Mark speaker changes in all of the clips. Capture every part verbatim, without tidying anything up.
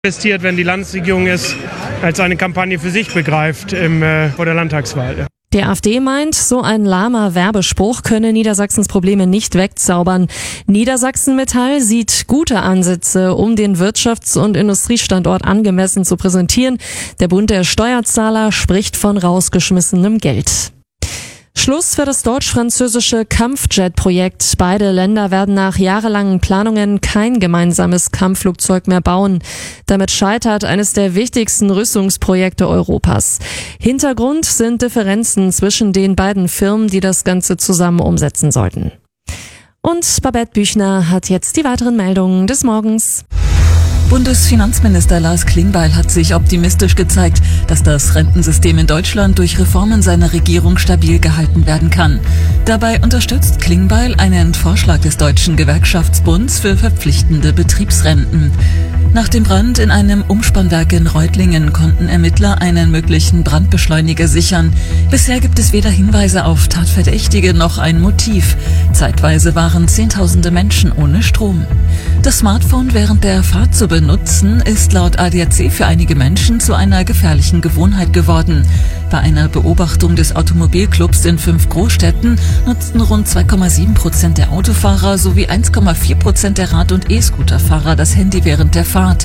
Speaker 1: investiert, wenn die Landesregierung es als eine Kampagne für sich begreift im, äh, vor der Landtagswahl.
Speaker 2: Die AfD meint, so ein lahmer Werbespruch könne Niedersachsens Probleme nicht wegzaubern. Niedersachsen Metall sieht gute Ansätze, um den Wirtschafts- und Industriestandort angemessen zu präsentieren. Der Bund der Steuerzahler spricht von rausgeschmissenem Geld. Schluss für das deutsch-französische Kampfjet-Projekt. Beide Länder werden nach jahrelangen Planungen kein gemeinsames Kampfflugzeug mehr bauen. Damit scheitert eines der wichtigsten Rüstungsprojekte Europas. Hintergrund sind Differenzen zwischen den beiden Firmen, die das Ganze zusammen umsetzen sollten. Und Babette Büchner hat jetzt die weiteren Meldungen des Morgens.
Speaker 3: Bundesfinanzminister Lars Klingbeil hat sich optimistisch gezeigt, dass das Rentensystem in Deutschland durch Reformen seiner Regierung stabil gehalten werden kann. Dabei unterstützt Klingbeil einen Vorschlag des Deutschen Gewerkschaftsbunds für verpflichtende Betriebsrenten. Nach dem Brand in einem Umspannwerk in Reutlingen konnten Ermittler einen möglichen Brandbeschleuniger sichern. Bisher gibt es weder Hinweise auf Tatverdächtige noch ein Motiv. Zeitweise waren Zehntausende Menschen ohne Strom. Das Smartphone während der Fahrt zu benutzen, ist laut A D A C für einige Menschen zu einer gefährlichen Gewohnheit geworden. Bei einer Beobachtung des Automobilclubs in fünf Großstädten nutzten rund zwei Komma sieben Prozent der Autofahrer sowie eins Komma vier Prozent der Rad- und E-Scooterfahrer das Handy während der Fahrt.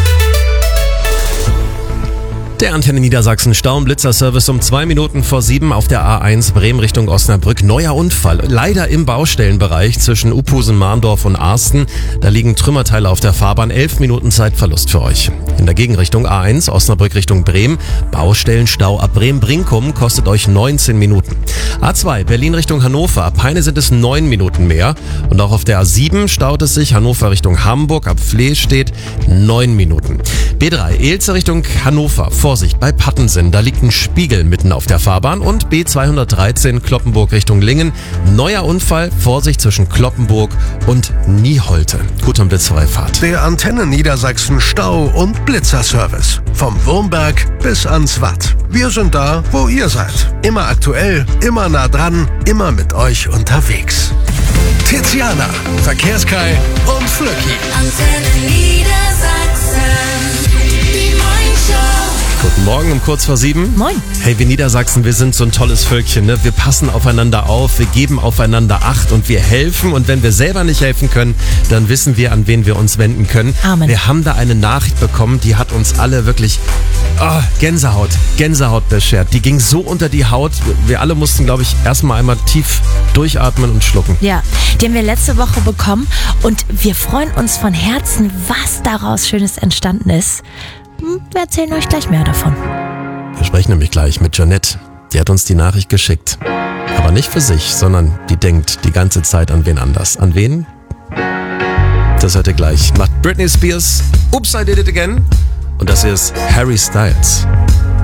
Speaker 4: Der Antenne Niedersachsen Stau- und Blitzerservice um zwei Minuten vor sieben auf der A eins Bremen Richtung Osnabrück. Neuer Unfall, leider im Baustellenbereich zwischen Uphusen, Mahndorf und Arsten. Da liegen Trümmerteile auf der Fahrbahn, elf Minuten Zeitverlust für euch. In der Gegenrichtung A eins Osnabrück Richtung Bremen, Baustellenstau ab Bremen-Brinkum kostet euch neunzehn Minuten. A zwei Berlin Richtung Hannover, ab Peine sind es neun Minuten mehr. Und auch auf der A sieben staut es sich, Hannover Richtung Hamburg, ab Flehstedt neun Minuten. B drei Elze Richtung Hannover, Vorsicht bei Pattensen, da liegt ein Spiegel mitten auf der Fahrbahn. Und B zweihundertdreizehn Cloppenburg Richtung Lingen, neuer Unfall, Vorsicht zwischen Cloppenburg und Nieholte. Gut und blitzfreie Fahrt.
Speaker 5: Der Antenne Niedersachsen Stau- und Blitzerservice. Vom Wurmberg bis ans Watt. Wir sind da, wo ihr seid. Immer aktuell, immer nah dran, immer mit euch unterwegs. Tiziana, Verkehrskai und Flöcki.
Speaker 6: Antenne Niedersachsen, die Morningshow.
Speaker 4: Guten Morgen um kurz vor sieben.
Speaker 2: Moin.
Speaker 4: Hey, wir Niedersachsen, wir sind so ein tolles Völkchen, ne? Wir passen aufeinander auf, wir geben aufeinander Acht und wir helfen. Und wenn wir selber nicht helfen können, dann wissen wir, an wen wir uns wenden können.
Speaker 2: Amen.
Speaker 4: Wir haben da eine Nachricht bekommen, die hat uns alle wirklich oh, Gänsehaut, Gänsehaut beschert. Die ging so unter die Haut. Wir alle mussten, glaube ich, erstmal einmal tief durchatmen und schlucken.
Speaker 7: Ja, die haben wir letzte Woche bekommen und wir freuen uns von Herzen, was daraus Schönes entstanden ist. Wir erzählen euch gleich mehr davon.
Speaker 4: Wir sprechen nämlich gleich mit Janette. Die hat uns die Nachricht geschickt. Aber nicht für sich, sondern die denkt die ganze Zeit an wen anders. An wen? Das hört ihr gleich. Macht Britney Spears Oops, I Did It Again. Und das hier ist Harry Styles.